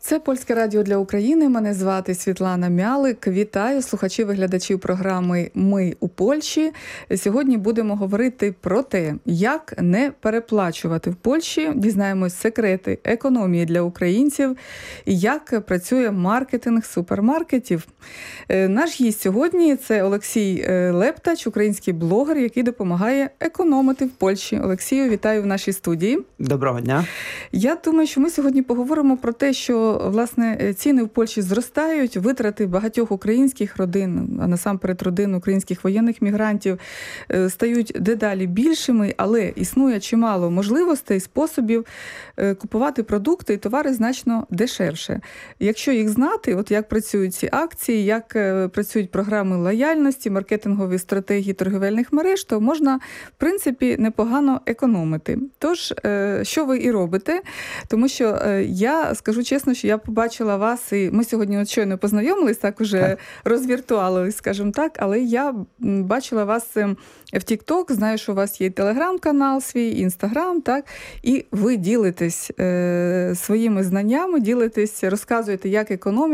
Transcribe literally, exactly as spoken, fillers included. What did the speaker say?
Це Польське радіо для України. Мене звати Світлана Мялик. Вітаю слухачів і глядачів програми «Ми у Польщі». Сьогодні будемо говорити про те, як не переплачувати в Польщі. Дізнаємось секрети економії для українців і як працює маркетинг супермаркетів. Наш гість сьогодні – це Олексій Лептач, український блогер, який допомагає економити в Польщі. Олексію, вітаю в нашій студії. Доброго дня. Я думаю, що ми сьогодні поговоримо про те, що власне, ціни в Польщі зростають, витрати багатьох українських родин, а насамперед родин українських воєнних мігрантів, стають дедалі більшими, але існує чимало можливостей, способів купувати продукти і товари значно дешевше. Якщо їх знати, от як працюють ці акції, як працюють програми лояльності, маркетингові стратегії торгівельних мереж, то можна, в принципі, непогано економити. Тож, що ви і робите? Тому що я скажу чесно, що я побачила вас, і ми сьогодні от щойно познайомились, так уже так. розвіртуалились, скажімо так, але я бачила вас в TikTok, знаю, що у вас є телеграм-канал свій, інстаграм, так, і ви ділитесь е, своїми знаннями, ділитесь, розказуєте, як економити.